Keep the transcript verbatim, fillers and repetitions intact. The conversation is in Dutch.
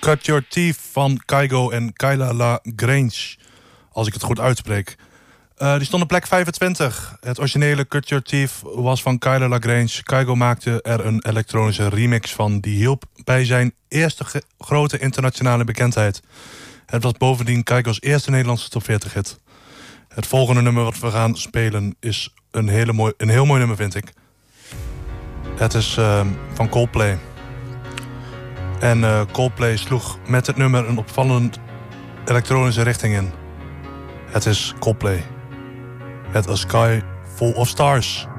Cut Your Teeth van Kygo en Kyla LaGrange. Als ik het goed uitspreek. Uh, die stond op plek vijfentwintig. Het originele Cut Your Teeth was van Kyla LaGrange. Kygo maakte er een elektronische remix van. Die hielp bij zijn eerste ge- grote internationale bekendheid. Het was bovendien Kygo's eerste Nederlandse top veertig hit. Het volgende nummer wat we gaan spelen is een, hele mooi, een heel mooi nummer, vind ik. Het is uh, van Coldplay. En uh, Coldplay sloeg met het nummer een opvallend elektronische richting in. Het is Coldplay. Met A Sky Full of Stars.